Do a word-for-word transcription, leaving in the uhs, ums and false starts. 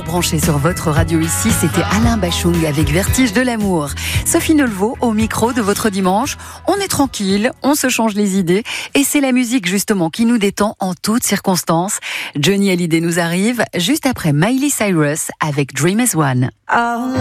branché sur votre radio ici, c'était Alain Bachung avec Vertige de l'amour. Sophie Nelvaux au micro de votre dimanche. On est tranquille, on se change les idées et c'est la musique justement qui nous détend en toutes circonstances. Johnny Hallyday nous arrive juste après Miley Cyrus avec Dream as One.